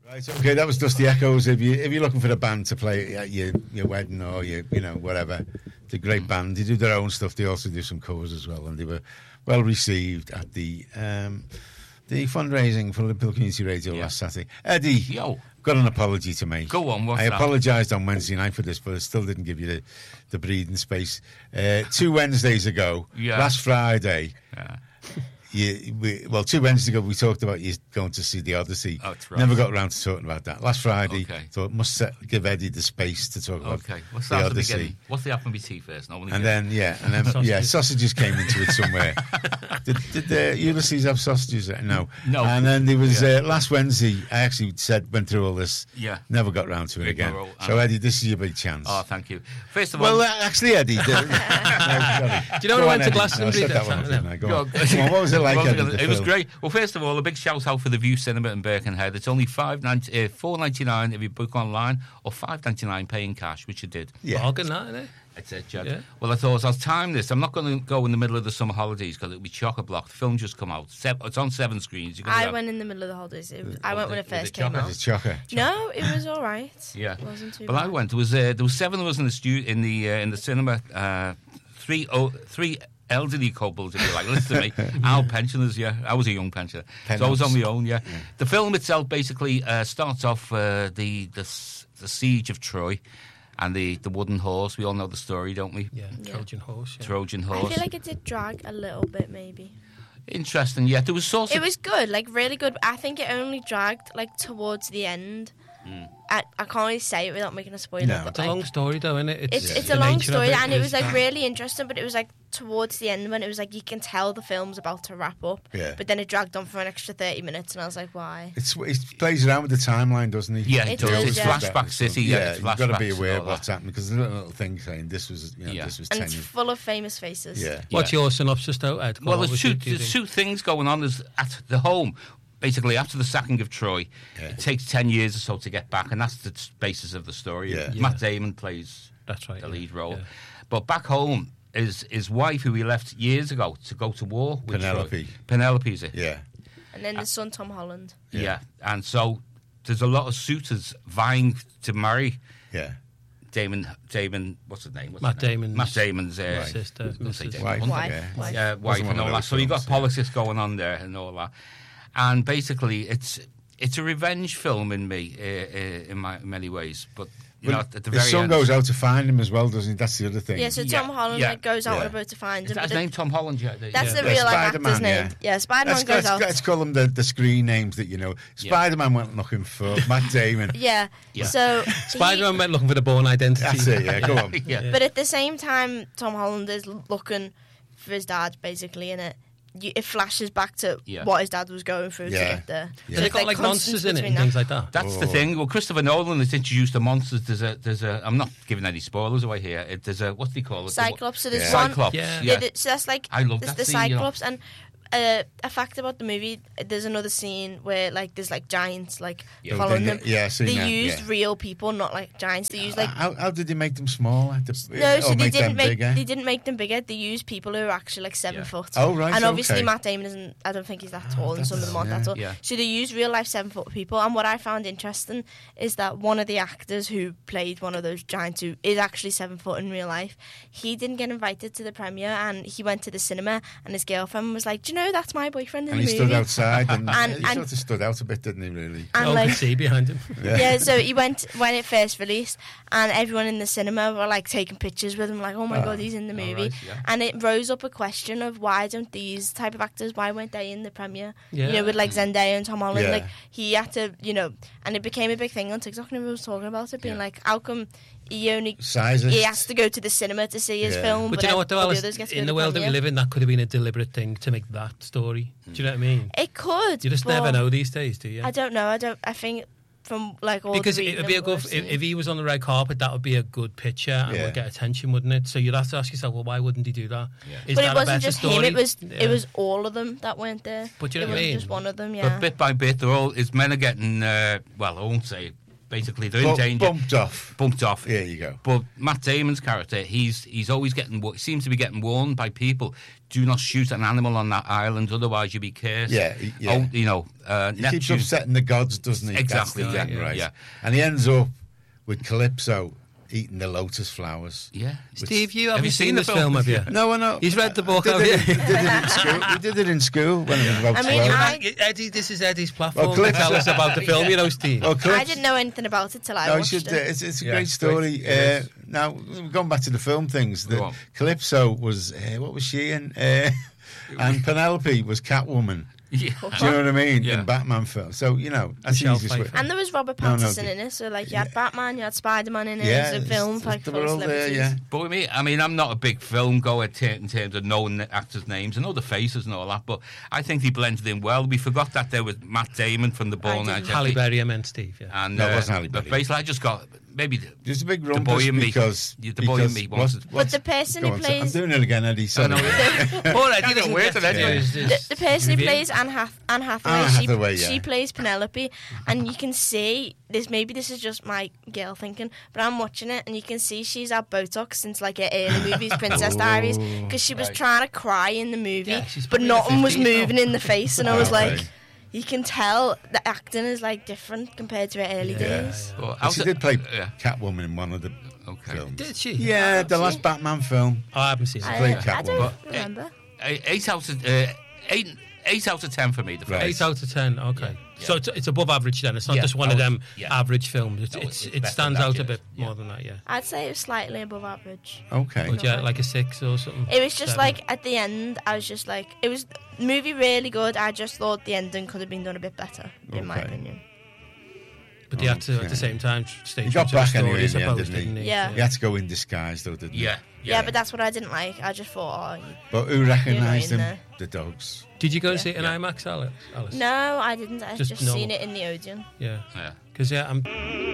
Right, okay, that was Dusty Echoes. If you're looking for a band to play at your wedding or your whatever, it's a great band. They do their own stuff. They also do some covers as well, and they were well received at the fundraising for Liverpool Community Radio last Saturday. Eddie, got an apology to make. Go on, what's I that? apologised on Wednesday night for this, but I still didn't give you the breathing space. 2 Wednesdays ago, last Friday. 2 Wednesdays ago, we talked about you going to see the Odyssey. Oh, that's right. Never got around to talking about that. Last Friday, thought give Eddie the space to talk about What's the that Odyssey. at the beginning? What's the apple and tea first? Then sausages came into it somewhere. Did Ulysses have sausages? No. And then there was last Wednesday. I actually went through all this. Yeah. Never got round to it again. So Eddie, this is your big chance. Oh, thank you. First of all, actually, Eddie. Do you know when I went to Glastonbury? Go on, what was it like? It was great. Well, first of all, a big shout out for the View Cinema in Birkenhead. It's only $4.99 if you book online, or $5.99 paying cash, which you did. Bargain, that, isn't it? That's it, Jed. Yeah. Well, I thought I'll time this. I'm not going to go in the middle of the summer holidays because it'll be chock-a-block. The film just come out. It's on 7 screens. I went in the middle of the holidays. I went when it first came out. No, it was all right. Yeah, it wasn't too bad. I went. There was 7 of us in the cinema. Three elderly couples, if you like. Listen to me. Our pensioners, I was a young pensioner. So I was on my own, The film itself basically starts off the siege of Troy and the wooden horse. We all know the story, don't we? Yeah. Trojan horse. Trojan horse. I feel like it did drag a little bit, maybe. Interesting, There was It was good, really good. I think it only dragged, towards the end. I can't really say it without making a spoiler. No, it's a long story, though, isn't it? It's a long story, and it was really interesting. But it was towards the end when it was you can tell the film's about to wrap up. Yeah. But then it dragged on for an extra 30 minutes, and I was like, why? It plays around with the timeline, doesn't he? Yeah, it does. It's Flashback City. You've got to be aware of what's happening because there's a little thing saying this was, this was 10 and it's full of famous faces. Yeah. What's your synopsis, though, Ed? Well, there's two things going on. There's at the home. Basically, after the sacking of Troy, it takes 10 years or so to get back, and that's the basis of the story. Matt Damon plays the lead role. Yeah. But back home is his wife, who he left years ago to go to war with Penelope. Troy. Penelope's it. Yeah. And then the son, Tom Holland. Yeah. And so there's a lot of suitors vying to marry Damon, what's his name? Matt Damon's sister. Wife and all that. So you've got politics going on there and all that. And basically, it's a revenge film in many ways. But at the very end, his son goes out to find him as well, doesn't he? That's the other thing. Yeah, so Tom Holland goes out on a boat to find him. Is that his name, Tom Holland? That's the real actor's name. Yeah, Spider-Man goes out. Let's call them the screen names that you know. Spider-Man went looking for Matt Damon. Yeah. So Spider-Man went looking for the Bourne Identity. That's it. Yeah, go on. But at the same time, Tom Holland is looking for his dad, basically, in it. It flashes back to what his dad was going through to get there. Yeah. So they got monsters in it and things like that. That's the thing. Well, Christopher Nolan has introduced the monsters. There's a. I'm not giving any spoilers away here. There's a. What do they call it? Cyclops. So there's one. Cyclops. Yeah. So that's I love the Cyclops and. A fact about the movie: there's another scene where there's giants following them. They used real people, not giants. They used How did they make them smaller? No, so they didn't make them bigger. They used people who are actually 7 foot. Oh right. And obviously Matt Damon isn't. I don't think he's that tall, and some of them aren't that tall. Yeah. So they used real life 7 foot people. And what I found interesting is that one of the actors who played one of those giants, who is actually 7 foot in real life, he didn't get invited to the premiere, and he went to the cinema, and his girlfriend was like, "Do you know that's my boyfriend in the movie?" And he stood outside, and he sort of stood out a bit, didn't he, really? And could see behind him. Yeah, so he went when it first released, and everyone in the cinema were taking pictures with him, oh my God, he's in the movie. Right, yeah. And it rose up a question of why don't these type of actors, why weren't they in the premiere? Yeah. With Zendaya and Tom Holland, he had to, and it became a big thing on TikTok, and everyone was talking about it, being how come he has to go to the cinema to see his film, but you know what, though, Alice, in the world that we live in, that could have been a deliberate thing to make that story. Do you know what I mean? It could. You just never know these days, do you? I don't know. I think from all because the it would be a good if he was on the red carpet, that would be a good picture and would get attention, wouldn't it? So you'd have to ask yourself, well, why wouldn't he do that? But it wasn't just him; it was all of them that weren't there. But you know what I mean? Just one of them, But bit by bit, men are getting. I won't say basically they're in danger. Bumped off. There you go. But Matt Damon's character, he's always seems to be getting warned by people. Do not shoot an animal on that island, otherwise you'll be cursed. Yeah. Oh, he keeps upsetting the gods, doesn't he? Exactly. Right. Yeah. And he ends up with Calypso eating the lotus flowers. Yeah. Steve, have you seen this film, have you? No, I know. He's read the book, have you? We did it in school when I was about 12. Eddie, this is Eddie's platform. Well, Tell us about the film, Steve. Well, I didn't know anything about it till I watched it. It's a great story. Now, going back to the film things, Calypso was, what was she in? And Penelope was Catwoman. Yeah. Do you know what I mean? Yeah. In Batman films. So, that's the easiest way. And there was Robert Pattinson in it, so you had Batman, you had Spider-Man in it. Yeah, it was a film for celebrities. Yeah. But with me, I mean, I'm not a big film goer in terms of knowing the actors' names. I know the faces and all that, but I think they blended in well. We forgot that there was Matt Damon from The Bourne Identity. Halle Berry, I meant Steve, yeah. And, no, it wasn't Halle the Berry. face, I just got... Maybe there's a big the rumpus boy in me because the boy in me wants to. But the person who plays... I'm doing it again, Eddie. Sorry. The person who plays Anne Hathaway, she plays Penelope, and you can see this. Maybe this is just my girl thinking, but I'm watching it, and you can see she's had Botox since her early movies, Princess Diaries, because she was trying to cry in the movie, but nothing was moving in the face, and I was like. You can tell the acting is different compared to her early days. Well, she did play Catwoman in one of the films. Did she? Yeah, the last Batman film. I haven't seen it. She played Catwoman. I don't remember. 8 out of 10 for me. The film. 8 out of 10. Okay. Yeah. So it's above average then. It's not just one of them average films. It stands out a bit more than that. Yeah. I'd say it was slightly above average. Okay. Would you like a 6 or something? It was just 7. At the end, I was just it was movie really good. I just thought the ending could have been done a bit better, in my opinion. But he had to, at the same time, stay true to the story. He got back anyway in the end, didn't he? Yeah. He had to go in disguise, though, didn't he? Yeah, but that's what I didn't like. I just thought, But who recognised him? The dogs. Did you go and see it in IMAX, Alice? No, I didn't. I just seen it in the Odeon. Yeah. Because, I'm...